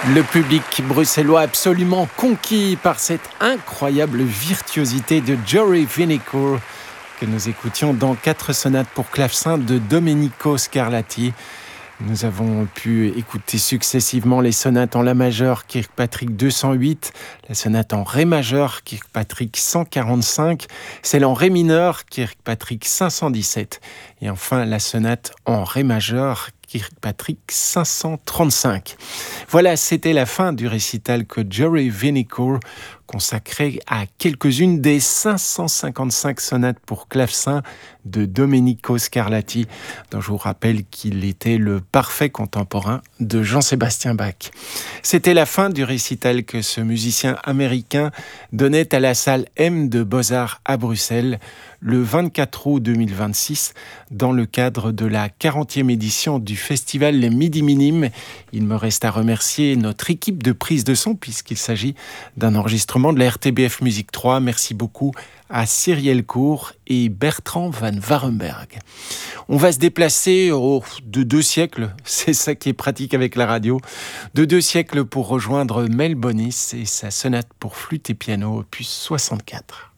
Le public bruxellois absolument conquis par cette incroyable virtuosité de Jory Vinicourt que nous écoutions dans 4 sonates pour clavecin de Domenico Scarlatti. Nous avons pu écouter successivement les sonates en la majeur Kirkpatrick 208, la sonate en ré majeur Kirkpatrick 145, celle en ré mineur Kirkpatrick 517 et enfin la sonate en ré majeur Kirkpatrick 535. Voilà, c'était la fin du récital que Jory Vinicourt consacré à quelques-unes des 555 sonates pour clavecin de Domenico Scarlatti, dont je vous rappelle qu'il était le parfait contemporain de Jean-Sébastien Bach. C'était la fin du récital que ce musicien américain donnait à la salle M de Beaux-Arts à Bruxelles le 24 août 2026 dans le cadre de la 40e édition du festival Les Midi Minimes. Il me reste à remercier notre équipe de prise de son puisqu'il s'agit d'un enregistrement de la RTBF Musique 3. Merci beaucoup à Cyrielle Cour et Bertrand Van Warenberg. On va se déplacer de 2 siècles, c'est ça qui est pratique avec la radio, de 2 siècles pour rejoindre Mel Bonis et sa sonate pour flûte et piano opus 64.